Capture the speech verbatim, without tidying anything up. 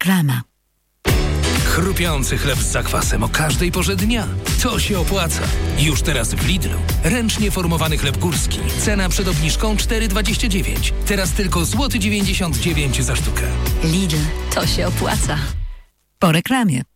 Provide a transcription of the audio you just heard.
Reklama. Chrupiący chleb z zakwasem o każdej porze dnia. To się opłaca. Już teraz w Lidlu. Ręcznie formowany chleb górski. Cena przed obniżką cztery dwadzieścia dziewięć. Teraz tylko złoty dziewięćdziesiąt dziewięć za sztukę. Lidl, to się opłaca. Po reklamie.